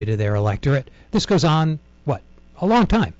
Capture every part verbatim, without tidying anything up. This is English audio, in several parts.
to their electorate. This goes on, what, a long time.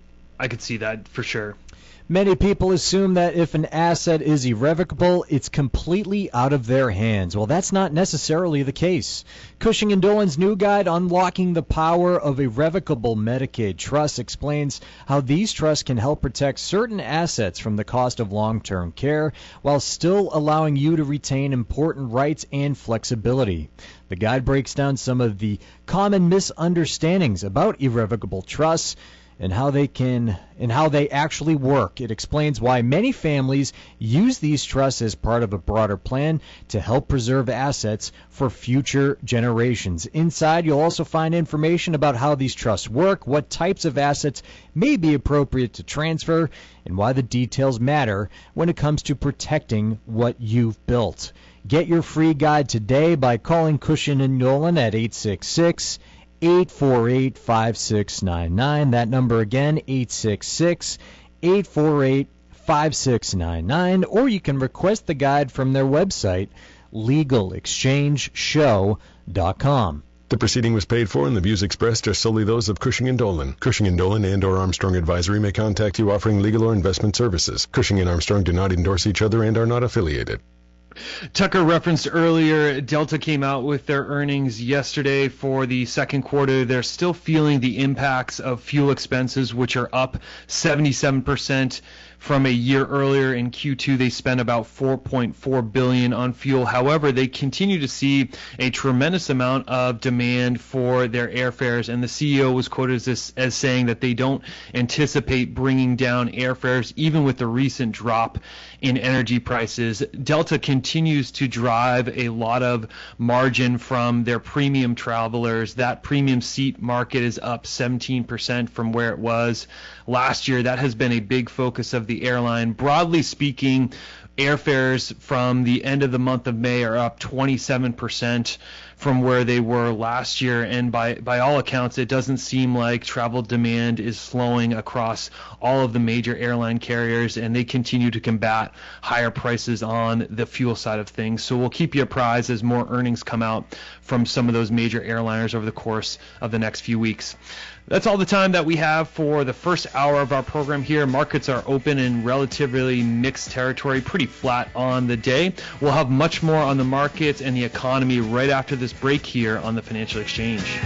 I could see that for sure. Many people assume that if an asset is irrevocable, it's completely out of their hands. Well, that's not necessarily the case. Cushing and Dolan's new guide, Unlocking the Power of Irrevocable Medicaid Trusts, explains how these trusts can help protect certain assets from the cost of long-term care while still allowing you to retain important rights and flexibility. The guide breaks down some of the common misunderstandings about irrevocable trusts and how they can and how they actually work. It explains why many families use these trusts as part of a broader plan to help preserve assets for future generations. Inside, you'll also find information about how these trusts work, what types of assets may be appropriate to transfer, and why the details matter when it comes to protecting what you've built. Get your free guide today by calling Cushing and Dolan at eight six six, eight four eight, five six nine nine. That number again, eight six six, eight four eight, five six nine nine. Or you can request the guide from their website, legal exchange show dot com. The proceeding was paid for, and the views expressed are solely those of Cushing and Dolan. Cushing and Dolan and or Armstrong Advisory may contact you offering legal or investment services. Cushing and Armstrong do not endorse each other and are not affiliated. Tucker referenced earlier, Delta came out with their earnings yesterday for the second quarter. They're still feeling the impacts of fuel expenses, which are up seventy-seven percent from a year earlier. In Q two, they spent about four point four billion dollars on fuel. However, they continue to see a tremendous amount of demand for their airfares, and the C E O was quoted as, this, as saying that they don't anticipate bringing down airfares even with the recent drop in energy prices. Delta continues to drive a lot of margin from their premium travelers. That premium seat market is up seventeen percent from where it was last year. That has been a big focus of the airline. Broadly speaking, airfares from the end of the month of May are up twenty-seven percent from where they were last year, and by, by all accounts, it doesn't seem like travel demand is slowing across all of the major airline carriers, and they continue to combat higher prices on the fuel side of things. So we'll keep you apprised as more earnings come out from some of those major airliners over the course of the next few weeks. That's all the time that we have for the first hour of our program here. Markets are open in relatively mixed territory, pretty flat on the day. We'll have much more on the markets and the economy right after this break here on the Financial Exchange.